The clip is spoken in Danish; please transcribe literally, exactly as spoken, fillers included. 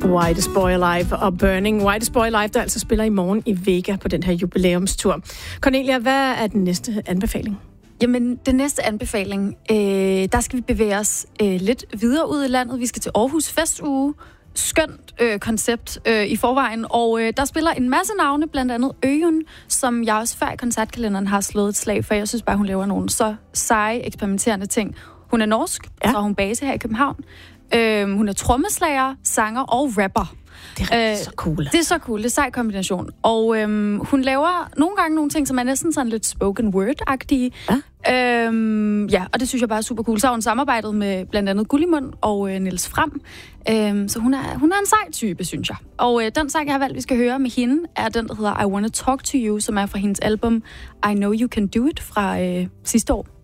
Whitest Boy Alive og Burning. Whitest Boy Alive, der altså spiller i morgen i Vega på den her jubilæumstur. Cornelia, hvad er den næste anbefaling? Jamen, den næste anbefaling, øh, der skal vi bevæge os øh, lidt videre ud i landet. Vi skal til Aarhus Festuge. Skønt øh, koncept øh, i forvejen, og øh, der spiller en masse navne, blandt andet Øen, som jeg også før i koncertkalenderen har slået et slag for. Jeg synes bare, hun laver nogle så seje, eksperimenterende ting. Hun er norsk, ja. Så har hun base her i København. Øh, hun er trommeslager, sanger og rapper. Det er øh, så cool. Det er så cool, det er sej kombination. Og øhm, hun laver nogle gange nogle ting, som er næsten sådan lidt spoken word-agtige. Ja. Øhm, ja, og det synes jeg bare er super cool. Så har hun samarbejdet med blandt andet Gullimund og øh, Niels Fram. Øhm, så hun er, hun er en sej type, synes jeg. Og øh, den sang, jeg har valgt, vi skal høre med hende, er den, der hedder I Wanna Talk To You, som er fra hendes album I Know You Can Do It fra øh, sidste år.